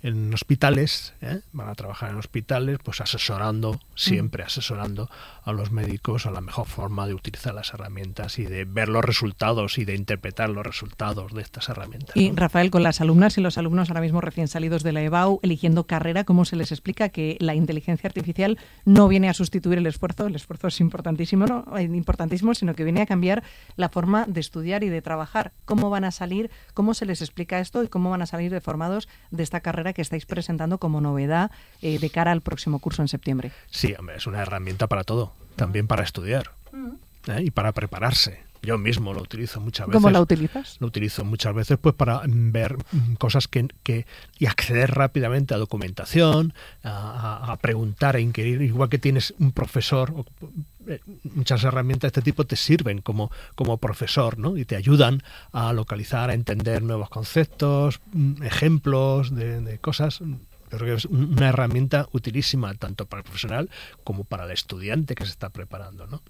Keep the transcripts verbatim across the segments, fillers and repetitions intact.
en hospitales, ¿eh? van a trabajar en hospitales, pues asesorando, siempre asesorando a los médicos a la mejor forma de utilizar las herramientas y de ver los resultados y de interpretar los resultados de estas herramientas. Y ¿no? Rafael, con las alumnas y los alumnos ahora mismo recién salidos de la E B A U, eligiendo carrera, ¿cómo se les explica que la inteligencia artificial no viene a sustituir el esfuerzo? El esfuerzo es importantísimo, ¿no? importantísimo, sino que viene a cambiar la forma de estudiar y de trabajar. ¿Cómo van a salir? ¿Cómo se les explica esto y cómo van a salir formados de esta carrera que estáis presentando como novedad eh, de cara al próximo curso en septiembre? Sí, hombre, es una herramienta para todo, también para estudiar ¿eh? y para prepararse. Yo mismo lo utilizo muchas veces. ¿Cómo la utilizas? Lo utilizo muchas veces pues para ver cosas que, que y acceder rápidamente a documentación, a, a preguntar, a inquirir, igual que tienes un profesor. O, muchas herramientas de este tipo te sirven como, como profesor, ¿no? Y te ayudan a localizar, a entender nuevos conceptos, ejemplos de, de cosas. Yo creo que es una herramienta utilísima tanto para el profesional como para el estudiante que se está preparando, ¿no?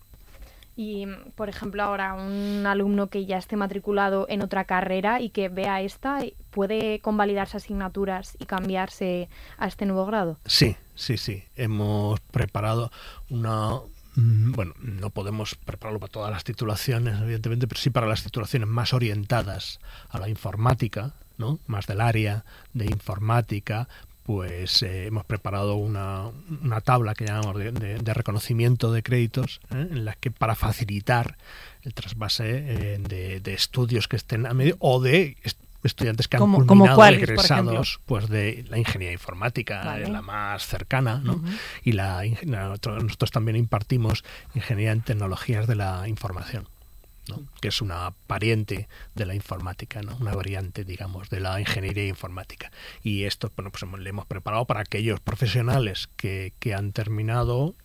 Y, por ejemplo, ahora un alumno que ya esté matriculado en otra carrera y que vea esta, ¿puede convalidarse asignaturas y cambiarse a este nuevo grado? Sí, sí, sí. Hemos preparado una... Bueno, no podemos prepararlo para todas las titulaciones, evidentemente, pero sí para las titulaciones más orientadas a la informática, ¿no? Más del área de informática, pues eh, hemos preparado una, una tabla que llamamos de, de, de reconocimiento de créditos, ¿eh? en la que para facilitar el trasvase eh, de, de estudios que estén a medio o de est- estudiantes que han ¿Cómo, culminado ¿cómo cuáles, egresados pues de la ingeniería informática, vale. es la más cercana, ¿no? Uh-huh. Y la, la nosotros también impartimos ingeniería en tecnologías de la información, ¿no? Que es una pariente de la informática, ¿no? Una variante, digamos, de la ingeniería informática. Y esto, bueno, pues le hemos preparado para aquellos profesionales que, que han terminado.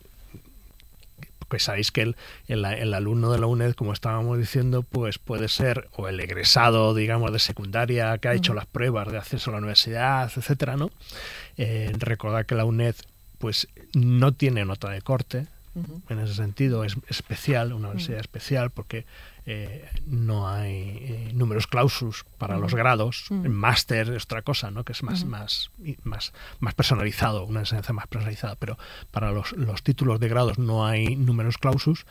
Pues sabéis que el, el, el alumno de la UNED, como estábamos diciendo, pues puede ser o el egresado, digamos, de secundaria que ha hecho uh-huh. las pruebas de acceso a la universidad, etcétera, ¿no? Eh, recordad que la UNED, pues, no tiene nota de corte. Uh-huh. En ese sentido es especial, una universidad uh-huh. especial, porque eh, no hay eh, números clausus para uh-huh. los grados. Uh-huh. En máster es otra cosa, ¿no? Que es más, uh-huh. más, más, más personalizado, una enseñanza más personalizada, pero para los, los títulos de grados no hay números clausus.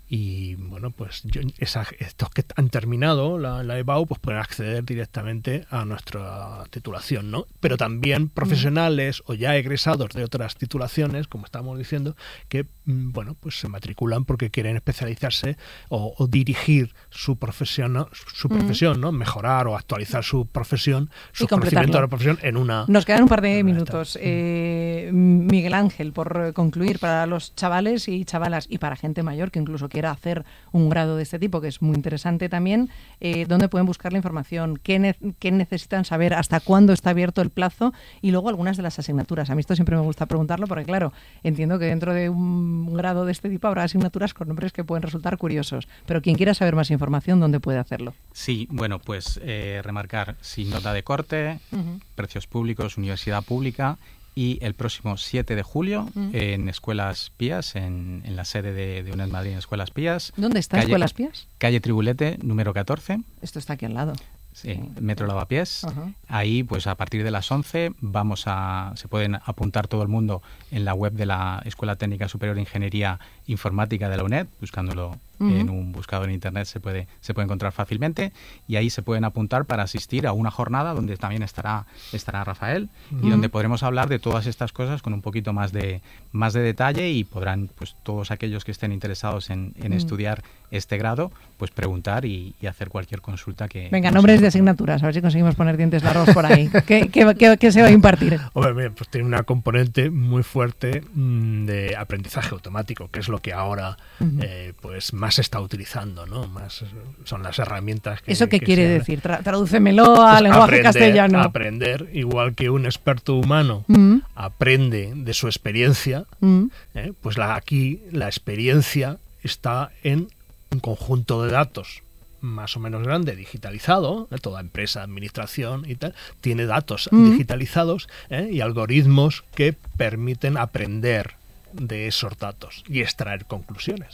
Y bueno, pues yo, esa, estos que han terminado la, la E B A U pues pueden acceder directamente a nuestra titulación, ¿no? Pero también profesionales o ya egresados de otras titulaciones, como estábamos diciendo, que bueno, pues se matriculan porque quieren especializarse o, o dirigir su profesión, ¿no? su profesión, ¿no? Mejorar o actualizar su profesión, su conocimiento de la profesión en una... Nos quedan un par de minutos. Eh, Miguel Ángel, por concluir, para los chavales y chavalas y para gente mayor que incluso quiera hacer un grado de este tipo, que es muy interesante también, eh, ¿dónde pueden buscar la información? ¿Qué, ne- ¿Qué necesitan saber? ¿Hasta cuándo está abierto el plazo? Y luego algunas de las asignaturas. A mí esto siempre me gusta preguntarlo porque, claro, entiendo que dentro de un grado de este tipo habrá asignaturas con nombres que pueden resultar curiosos. Pero quien quiera saber más información, ¿dónde puede hacerlo? Sí, bueno, pues eh, remarcar sin nota de corte, uh-huh. precios públicos, universidad pública. Y el próximo siete de julio mm. en Escuelas Pías, en, en la sede de, de UNED Madrid en Escuelas Pías. ¿Dónde está calle, Escuelas Pías? Calle Tribulete, número catorce. Esto está aquí al lado. Sí, Metro Lavapiés. Uh-huh. Ahí, pues a partir de las once, vamos a se pueden apuntar todo el mundo en la web de la Escuela Técnica Superior de Ingeniería Informática de la UNED, buscándolo uh-huh. en un buscador en internet se puede se puede encontrar fácilmente, y ahí se pueden apuntar para asistir a una jornada donde también estará estará Rafael uh-huh. y donde podremos hablar de todas estas cosas con un poquito más de más de detalle, y podrán, pues todos aquellos que estén interesados en, en uh-huh. estudiar este grado, pues preguntar y, y hacer cualquier consulta que... Venga, nombres de asignaturas, a ver si conseguimos poner dientes largos por ahí. ¿Qué, qué, qué, qué se va a impartir? Hombre, pues tiene una componente muy fuerte mmm, de aprendizaje automático, que es lo que ahora uh-huh. eh, pues más se está utilizando, ¿no? Más son las herramientas que... ¿Eso qué que quiere se, decir? Tra- tradúcemelo a pues lenguaje aprender, castellano. Aprender, igual que un experto humano uh-huh. aprende de su experiencia, uh-huh. eh, pues la, aquí la experiencia está en un conjunto de datos más o menos grande, digitalizado, ¿eh? Toda empresa, administración y tal, tiene datos mm. digitalizados ¿eh? y algoritmos que permiten aprender de esos datos y extraer conclusiones.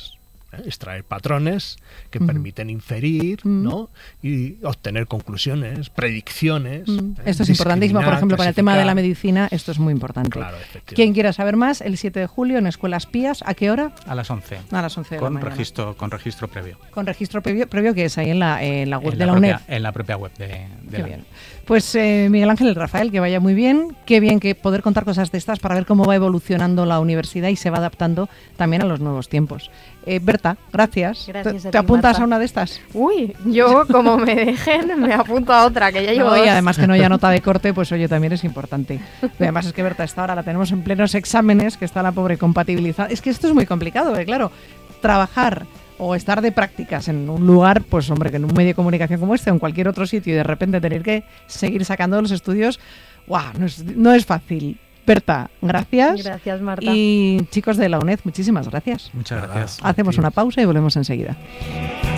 ¿eh? Extraer patrones que Uh-huh. permiten inferir, Uh-huh. ¿no? Y obtener conclusiones, predicciones. Uh-huh. ¿eh? Esto es importantísimo, por ejemplo, para el tema de la medicina, esto es muy importante. Claro, efectivamente. Quien quiera saber más, el siete de julio en Escuelas Pías, ¿a qué hora? A las once. A las once de con la mañana. Registro, con registro previo. Con registro previo, previo que es ahí en la, en la web en de la, la propia, UNED. En la propia web de, de Qué la bien. UNED. Pues eh, Miguel Ángel y Rafael, que vaya muy bien. Qué bien que poder contar cosas de estas para ver cómo va evolucionando la universidad y se va adaptando también a los nuevos tiempos. Eh, Berta, gracias. Gracias ¿Te, a te ti, apuntas Marta. a una de estas? Uy, yo como me dejen me apunto a otra, que ya llevo No, y dos. además que no haya nota de corte, pues oye, también es importante. Y además es que Berta, esta hora la tenemos en plenos exámenes, que está la pobre compatibilizada. Es que esto es muy complicado, porque claro, trabajar o estar de prácticas en un lugar, pues hombre, que en un medio de comunicación como este o en cualquier otro sitio y de repente tener que seguir sacando los estudios, ¡guau! No es, no es fácil. Berta, gracias. Gracias, Marta. Y chicos de la UNED, muchísimas gracias. Muchas gracias. Hacemos Sí. una pausa y volvemos enseguida.